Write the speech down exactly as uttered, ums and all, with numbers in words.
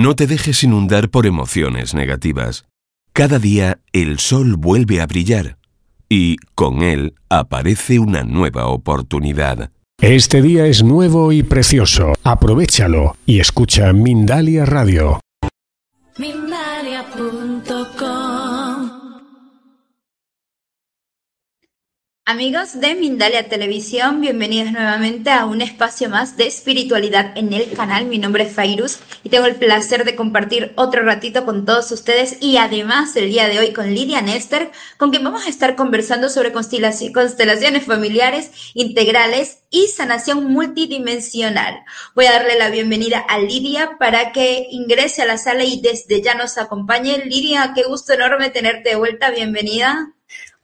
No te dejes inundar por emociones negativas. Cada día el sol vuelve a brillar y con él aparece una nueva oportunidad. Este día es nuevo y precioso. Aprovéchalo y escucha Mindalia Radio. Mindalia punto com. Amigos de Mindalia Televisión, bienvenidos nuevamente a un espacio más de espiritualidad en el canal. Mi nombre es Fairuz y tengo el placer de compartir otro ratito con todos ustedes y además el día de hoy con Lidia Nester, con quien vamos a estar conversando sobre constelaciones familiares integrales y sanación multidimensional. Voy a darle la bienvenida a Lidia para que ingrese a la sala y desde ya nos acompañe. Lidia, qué gusto enorme tenerte de vuelta, bienvenida.